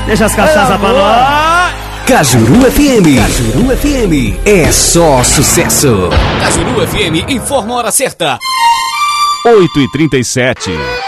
Deixa as cachaças pra nós. Cajuru FM. Cajuru FM. É só sucesso. Cajuru FM informa a hora certa. 8h37.